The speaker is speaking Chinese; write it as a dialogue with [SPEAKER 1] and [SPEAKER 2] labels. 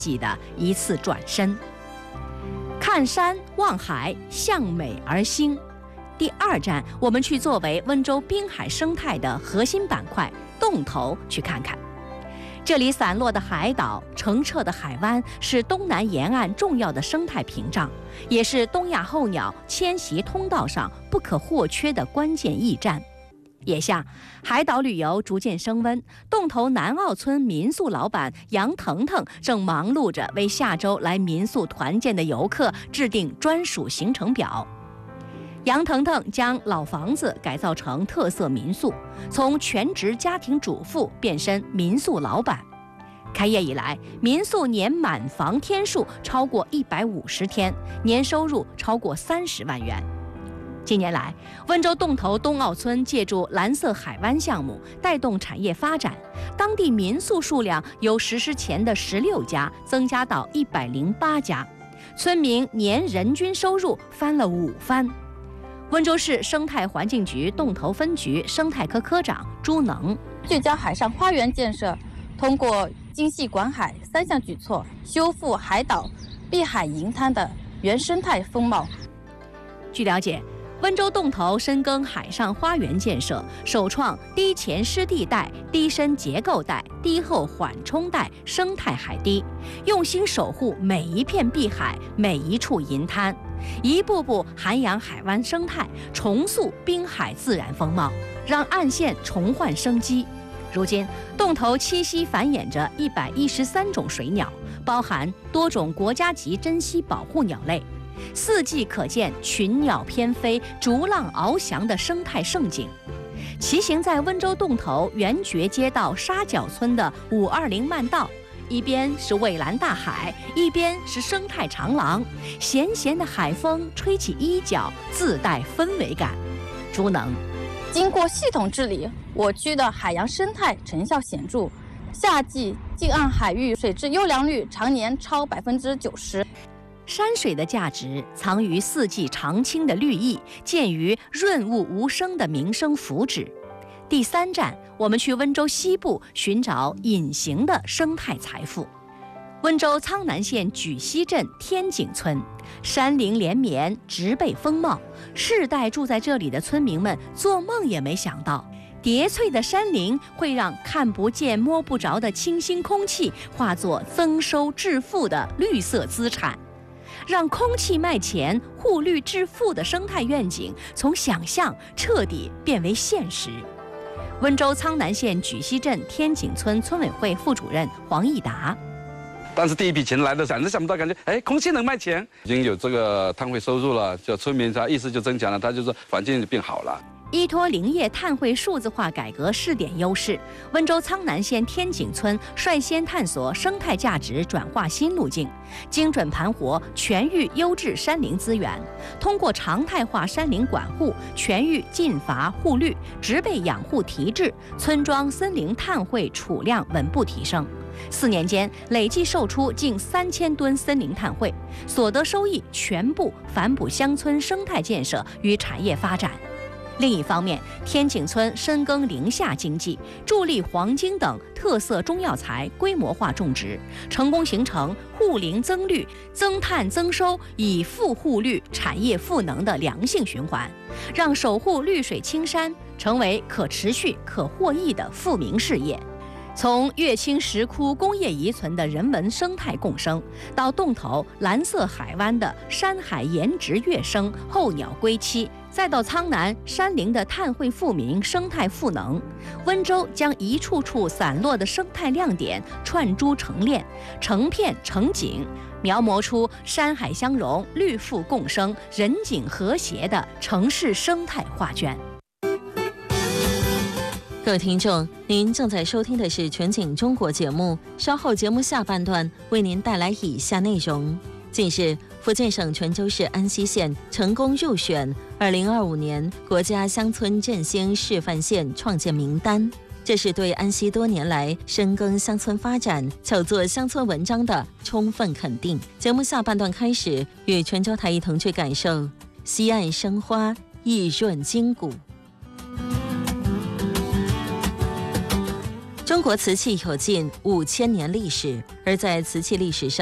[SPEAKER 1] 己的一次转身。看山望海，向美而兴。第2站，我们去作为温州滨海生态的核心板块洞头去看看。这里散落的海岛、澄澈的海湾是东南沿岸重要的生态屏障，也是东亚候鸟迁徙通道上不可或缺的关键驿站。眼下，海岛旅游逐渐升温，洞头南澳村民宿老板杨腾腾正忙碌着为下周来民宿团建的游客制定专属行程表。杨腾腾将老房子改造成特色民宿，从全职家庭主妇变身民宿老板。开业以来，民宿年满房天数超过150天，年收入超过30万元。近年来，温州洞头东澳村借助蓝色海湾项目带动产业发展，当地民宿数量由实施前的16家增加到108家，村民年人均收入翻了5番。温州市生态环境局洞头分局生态科科长朱能
[SPEAKER 2] 聚焦海上花园建设，通过精细管海3项举措，修复海岛碧海银滩的原生态风貌。
[SPEAKER 1] 据了解，温州洞头深耕海上花园建设，首创低前湿地带、低深结构带、低后缓冲带生态海堤，用心守护每一片碧海、每一处银滩，一步步涵养海湾生态，重塑滨海自然风貌，让岸线重焕生机。如今，洞头栖息繁衍着113种水鸟，包含多种国家级珍稀保护鸟类。4季可见群鸟翩飞、逐浪翱翔的生态盛景。骑行在温州洞头元觉街道沙角村的520慢道，一边是蔚蓝大海，一边是生态长廊，咸咸的海风吹起衣角，自带氛围感。朱能
[SPEAKER 2] 经过系统治理，我区的海洋生态成效显著，夏季近岸海域水质优良率常年超90%。
[SPEAKER 1] 山水的价值藏于4季常青的绿意，见于润物无声的民生福祉。第3站，我们去温州西部寻找隐形的生态财富。温州苍南县举溪镇天井村，山林连绵，植被丰茂，世代住在这里的村民们做梦也没想到，叠翠的山林会让看不见摸不着的清新空气化作增收致富的绿色资产。让空气卖钱、护绿致富的生态愿景从想象彻底变为现实。温州苍南县举溪镇天井村村委会副主任黄义达，
[SPEAKER 3] 但是第一笔钱来的时候，想不到，感觉空气能卖钱，已经有这个碳汇收入了，就村民他意识就增强了，他就是环境变好了。
[SPEAKER 1] 依托林业碳汇数字化改革试点优势，温州苍南县天井村率先探索生态价值转化新路径，精准盘活全域优质山林资源，通过常态化山林管护、全域禁伐护绿、植被养护提质，村庄森林碳汇储量稳步提升。4年间，累计售出近3000吨森林碳汇，所得收益全部反哺乡村生态建设与产业发展。另一方面，天井村深耕林下经济，助力黄金等特色中药材规模化种植，成功形成护林增绿、增碳增收、以富护绿、产业赋能的良性循环，让守护绿水青山成为可持续、可获益的富民事业。从乐清石窟工业遗存的人文生态共生，到洞头蓝色海湾的山海颜值跃升、候鸟归期，再到苍南山林的碳汇富民、生态赋能，温州将一处处散落的生态亮点串珠成链、成片成景，描摹出山海相融、绿富共生、人景和谐的城市生态画卷。
[SPEAKER 4] 各位听众，您正在收听的是全景中国节目，稍后节目下半段为您带来以下内容。近日，福建省泉州市安溪县成功入选2025年国家乡村振兴示范县创建名单，这是对安溪多年来深耕乡村发展、巧做乡村文章的充分肯定。节目下半段开始，与泉州台一同去感受西岸生花，意润筋骨。中中国瓷器有近5000年历史，而在瓷器历史上，